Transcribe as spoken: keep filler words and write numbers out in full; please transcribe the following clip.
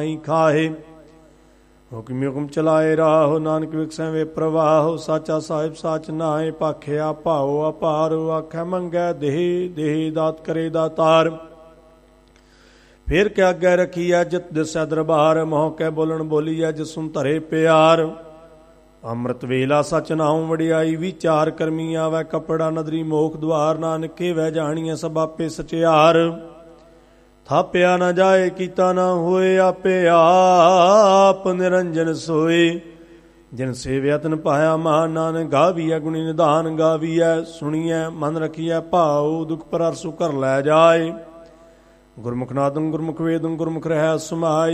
ਖਾਹੇ। ਹੁਕਮ ਹੁਕਮ ਚਲਾਏ ਰਾਹੋ, ਨਾਨਕ ਵਿਖਸੈ ਵੇ ਪ੍ਰਵਾਹੋ। ਸਾਚਾ ਸਾਹਿਬ ਸਾਚ ਨਾਏ, ਭਾਖਿਆ ਭਾਓ ਅਪਾਰ। ਆਖੈ ਮੰਗੈ ਦੇਹ, ਦੇਹ ਦਾਤ ਕਰੇ ਦਾਤਾਰ। ਫਿਰ ਕਿਆ ਅੱਗੇ ਰਖੀਐ, ਜਿਤ ਦਿਸੈ ਦਰਬਾਰ। ਮੋਹ ਕੈ ਬੋਲਣ ਬੋਲੀਐ, ਜਿਸੁਨ ਧਰੇ ਪਿਆਰ। ਅੰਮ੍ਰਿਤ ਵੇਲਾ ਸਚ ਨਾਉ ਵਡਿਆਈ, ਵਿਚਾਰ ਕਰਮੀ ਆਵੈ ਕਪੜਾ ਨਦਰੀ ਮੋਖ ਦੁਆਰ। ਨਾਨਕੇ ਵਹਿ ਜਾਣੀਐ ਸਭ ਆਪੇ ਸਚਿਆਰ। ਥਾਪਿਆ ਨਾ ਜਾਏ, ਕੀਤਾ ਨਾ ਹੋਏ, ਆਪੇ ਆਪ ਨਿਰੰਜਨ ਸੋਏ। ਜਿਨ ਸੇਵਿਆ ਤਿਨ ਪਾਇਆ ਮਾਨ, ਨਾਨਕ ਗਾਵੀਐ ਗੁਣੀ ਨਿਧਾਨ। ਗਾਵੀਐ ਸੁਣੀਐ ਮਨ ਰਖੀਐ ਭਾਉ, ਦੁਖ ਪਰ ਅਰਸੁ ਘਰ ਲੈ ਜਾਏ। ਗੁਰਮੁਖ ਨਾਦੰ ਗੁਰਮੁਖ ਵੇਦੰ, ਗੁਰਮੁਖ ਰਹਿ ਸਮਾਏ।